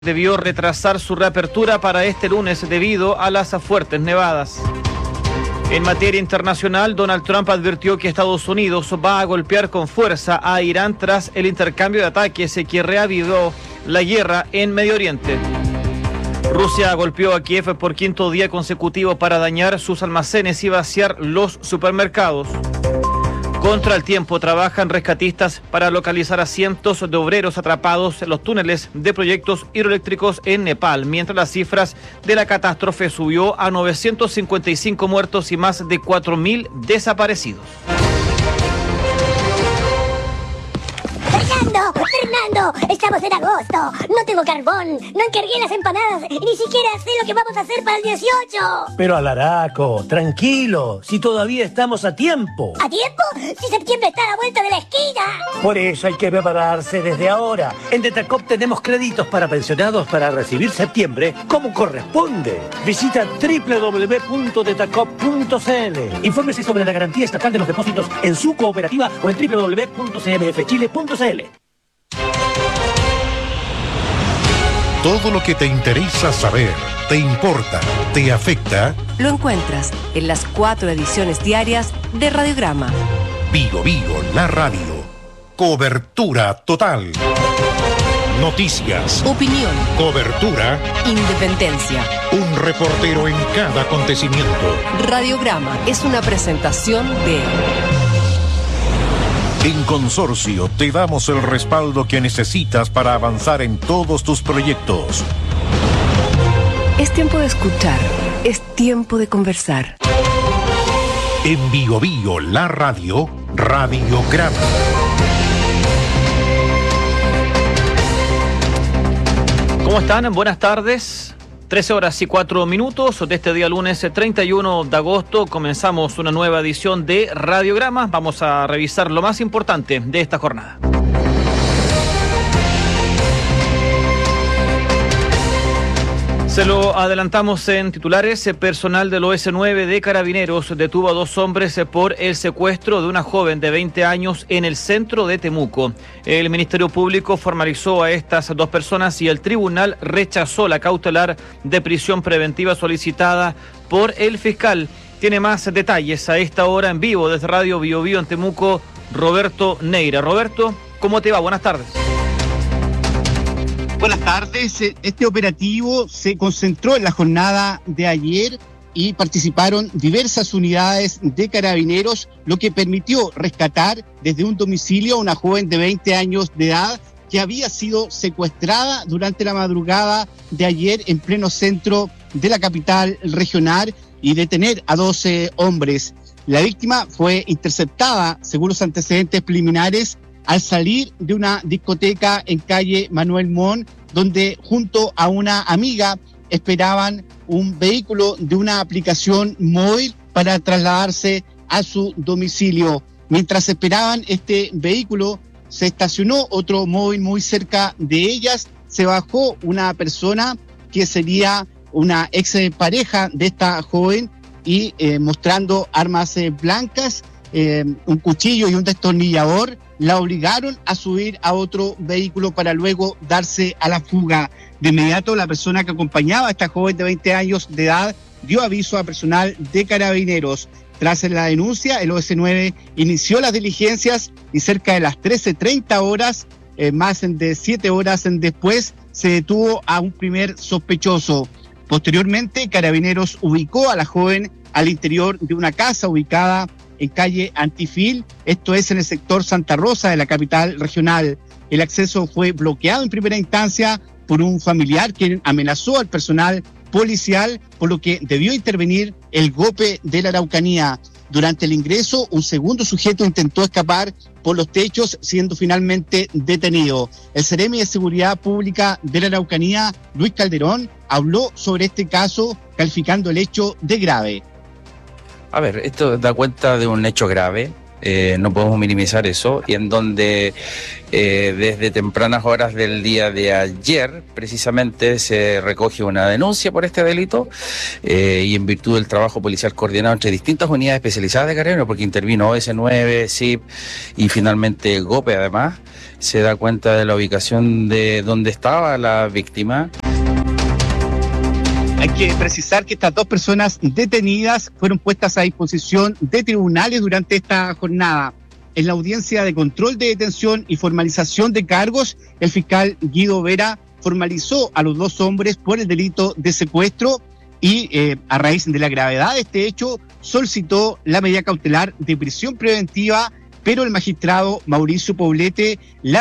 debió retrasar su reapertura para este lunes debido a las fuertes nevadas. En materia internacional, Donald Trump advirtió que Estados Unidos va a golpear con fuerza a Irán tras el intercambio de ataques que reavivó la guerra en Medio Oriente. Rusia golpeó a Kiev por quinto día consecutivo para dañar sus almacenes y vaciar los supermercados. Contra el tiempo trabajan rescatistas para localizar a cientos de obreros atrapados en los túneles de proyectos hidroeléctricos en Nepal, mientras las cifras de la catástrofe subió a 955 muertos y más de 4.000 desaparecidos. ¡Fernando! ¡Estamos en agosto! ¡No tengo carbón! ¡No encargué las empanadas! ¡Y ni siquiera sé lo que vamos a hacer para el 18! Pero Alaraco, tranquilo, si todavía estamos a tiempo. ¿A tiempo? ¡Si septiembre está a la vuelta de la esquina! Por eso hay que prepararse desde ahora. En Detacop tenemos créditos para pensionados para recibir septiembre como corresponde. Visita www.detacop.cl. Infórmese sobre la garantía estatal de los depósitos en su cooperativa o en www.cmfchile.cl. Todo lo que te interesa saber, te importa, te afecta, lo encuentras en las 4 ediciones diarias de Radiograma. Vigo, la radio. Cobertura total. Noticias. Opinión. Cobertura. Independencia. Un reportero en cada acontecimiento. Radiograma es una presentación de... En Consorcio te damos el respaldo que necesitas para avanzar en todos tus proyectos. Es tiempo de escuchar, es tiempo de conversar. En Vigo, la radio, Radiograma. ¿Cómo están? Buenas tardes. 13 horas y 4 minutos de este día lunes 31 de agosto. Comenzamos una nueva edición de Radiograma. Vamos a revisar lo más importante de esta jornada. Se lo adelantamos en titulares. Personal del OS9 de Carabineros detuvo a 2 hombres por el secuestro de una joven de 20 años en el centro de Temuco. El Ministerio Público formalizó a estas 2 personas y el tribunal rechazó la cautelar de prisión preventiva solicitada por el fiscal. Tiene más detalles a esta hora en vivo desde Radio Bio Bio en Temuco, Roberto Neira. Roberto, ¿cómo te va? Buenas tardes. Buenas tardes. Este operativo se concentró en la jornada de ayer y participaron diversas unidades de Carabineros, lo que permitió rescatar desde un domicilio a una joven de 20 años de edad que había sido secuestrada durante la madrugada de ayer en pleno centro de la capital regional y detener a 12 hombres. La víctima fue interceptada, según los antecedentes preliminares, al salir de una discoteca en calle Manuel Montt, donde junto a una amiga esperaban un vehículo de una aplicación móvil para trasladarse a su domicilio. Mientras esperaban este vehículo, se estacionó otro móvil muy cerca de ellas, se bajó una persona que sería una ex pareja de esta joven y mostrando armas blancas, un cuchillo y un destornillador, la obligaron a subir a otro vehículo para luego darse a la fuga. De inmediato, la persona que acompañaba a esta joven de 20 años de edad dio aviso a personal de Carabineros. Tras la denuncia, el OS9 inició las diligencias y cerca de las 13:30 horas, más de 7 horas después, se detuvo a un primer sospechoso. Posteriormente, Carabineros ubicó a la joven al interior de una casa ubicada en calle Antifil, esto es en el sector Santa Rosa de la capital regional. El acceso fue bloqueado en primera instancia por un familiar quien amenazó al personal policial, por lo que debió intervenir el GOPE de la Araucanía. Durante el ingreso, un segundo sujeto intentó escapar por los techos, siendo finalmente detenido. El Seremi de Seguridad Pública de la Araucanía, Luis Calderón, habló sobre este caso, calificando el hecho de grave. A ver, esto da cuenta de un hecho grave, no podemos minimizar eso, y en donde desde tempranas horas del día de ayer precisamente se recoge una denuncia por este delito y en virtud del trabajo policial coordinado entre distintas unidades especializadas de Carabineros, porque intervino OS9, SIP y finalmente GOPE además, se da cuenta de la ubicación de donde estaba la víctima. Hay que precisar que estas 2 personas detenidas fueron puestas a disposición de tribunales durante esta jornada. En la audiencia de control de detención y formalización de cargos, el fiscal Guido Vera formalizó a los 2 hombres por el delito de secuestro y a raíz de la gravedad de este hecho solicitó la medida cautelar de prisión preventiva, pero el magistrado Mauricio Poblete la